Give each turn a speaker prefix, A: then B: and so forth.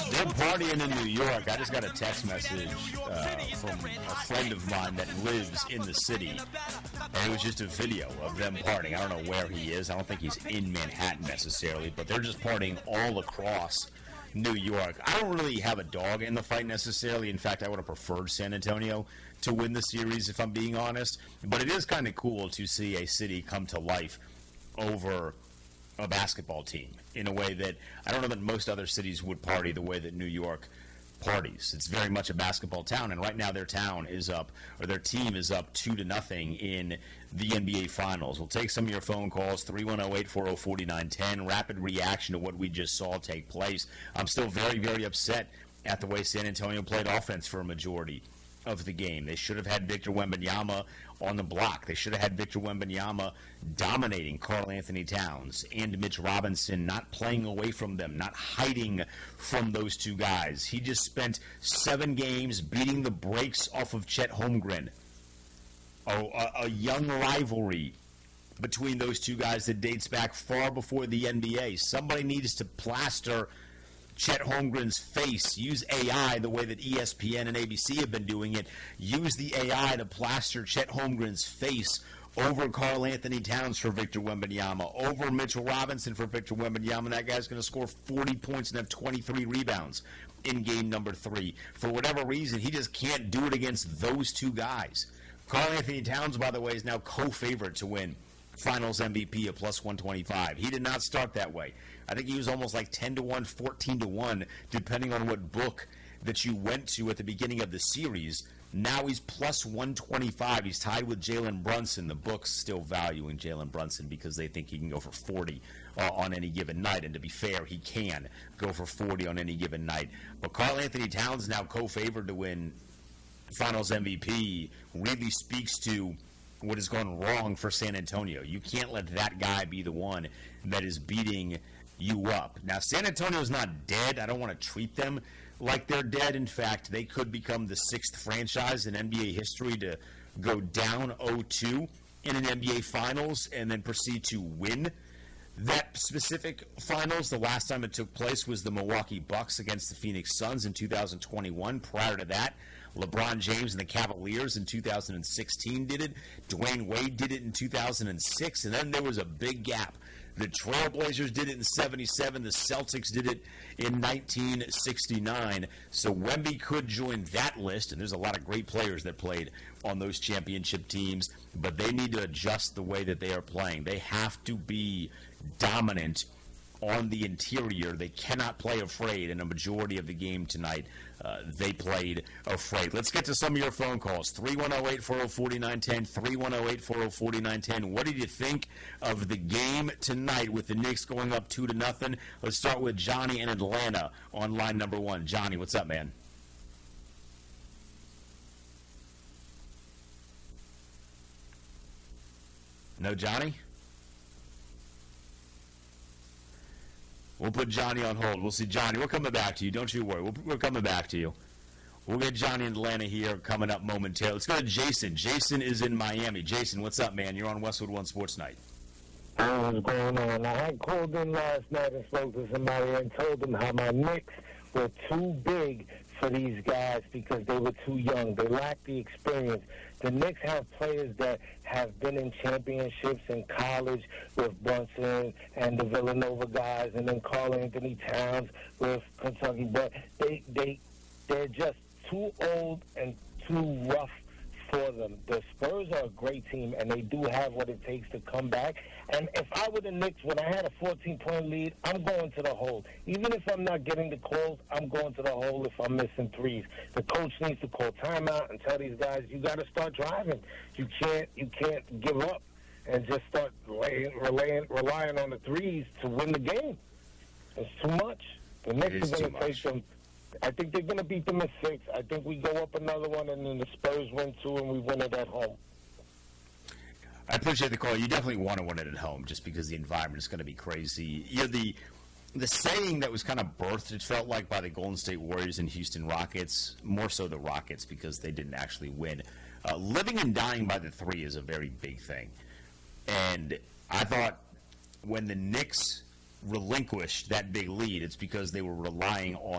A: They're partying in New York. I just got a text message from a friend of mine that lives in the city, and it was just a video of them partying. I don't know where he is. I don't think he's in Manhattan necessarily, but they're just partying all across New York. I don't really have a dog in the fight necessarily. In fact, I would have preferred San Antonio to win the series, if I'm being honest. But it is kind of cool to see a city come to life over a basketball team in a way that I don't know that most other cities would party the way that New York parties. It's very much a basketball town, and right now their town is up, or their team is up 2-0 in the NBA Finals. We'll take some of your phone calls, 310-840-4910. Rapid reaction to what we just saw take place. I'm still very, very upset at the way San Antonio played offense for a majority of the game. They should have had Victor Wembanyama on the block. They should have had Victor Wembanyama dominating Karl Anthony Towns and Mitch Robinson, not playing away from them, not hiding from those two guys. He just spent 7 games beating the brakes off of Chet Holmgren. A young rivalry between those two guys that dates back far before the NBA. Somebody needs to plaster Chet Holmgren's face. Use AI the way that ESPN and ABC have been doing it. Use the AI to plaster Chet Holmgren's face over Karl Anthony Towns for Victor Wembanyama, over Mitchell Robinson for Victor Wembanyama. That guy's going to score 40 points and have 23 rebounds in game number 3. For whatever reason, he just can't do it against those two guys. Karl Anthony Towns, by the way, is now co-favorite to win Finals MVP at plus 125. He did not start that way. I think he was almost like 10-1, 14-1, depending on what book that you went to at the beginning of the series. Now he's plus 125. He's tied with Jalen Brunson. The book's still valuing Jalen Brunson because they think he can go for 40 on any given night. And to be fair, he can go for 40 on any given night. But Karl Anthony Towns now co-favored to win Finals MVP really speaks to what has gone wrong for San Antonio. You can't let that guy be the one that is beating you up. Now, San Antonio's not dead. I don't want to treat them like they're dead. In fact, they could become the 6th franchise in NBA history to go down 0-2 in an NBA Finals and then proceed to win that specific Finals. The last time it took place was the Milwaukee Bucks against the Phoenix Suns in 2021. Prior to that, LeBron James and the Cavaliers in 2016 did it. Dwayne Wade did it in 2006, and then there was a big gap. The Trailblazers did it in 77. The Celtics did it in 1969. So Wemby could join that list, and there's a lot of great players that played on those championship teams, but they need to adjust the way that they are playing. They have to be dominant on the interior. They cannot play afraid, and a majority of the game tonight, they played afraid. Let's get to some of your phone calls. 310-840-4910, 310-840-4910. What did you think of the game tonight with the Knicks going up 2-0? Let's start with Johnny in Atlanta on line number 1. Johnny, what's up, man? No Johnny? We'll put Johnny on hold. We'll see Johnny. We're coming back to you. Don't you worry. We're coming back to you. We'll get Johnny in Atlanta here coming up momentarily. Let's go to Jason. Jason is in Miami. Jason, what's up, man? You're on Westwood One Sports Night.
B: What's going on? I had called in last night and spoke to somebody and told them how my Knicks were too big for these guys because they were too young. They lack the experience. The Knicks have players that have been in championships in college with Brunson and the Villanova guys, and then Karl Anthony Towns with Kentucky. But they're just too old and too rough for them. The Spurs are a great team, and they do have what it takes to come back. And if I were the Knicks, when I had a 14-point lead, I'm going to the hole. Even if I'm not getting the calls, I'm going to the hole if I'm missing threes. The coach needs to call timeout and tell these guys, you got to start driving. You can't give up and just start relying on the threes to win the game. It's too much. The Knicks are going to take them. I think they're going to beat them in 6. I think we go up another one, and then the Spurs win 2, and we win it at home.
A: I appreciate the call. You definitely want to win it at home just because the environment is going to be crazy. You know, the saying that was kind of birthed, it felt like, by the Golden State Warriors and Houston Rockets, more so the Rockets because they didn't actually win. Living and dying by the 3 is a very big thing. And I thought when the Knicks relinquished that big lead, it's because they were relying on